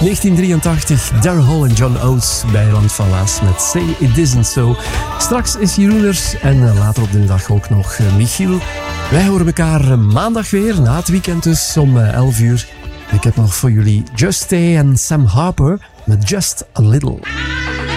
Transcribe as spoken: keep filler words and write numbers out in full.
negentien drieëntachtig, Daryl Hall en John Oates bij Land van Waas met Say It Isn't So. Straks is Jeroen er en later op de dag ook nog Michiel. Wij horen elkaar maandag weer, na het weekend dus, om elf uur. Ik heb nog voor jullie Just Stay en Sam Harper met Just a Little.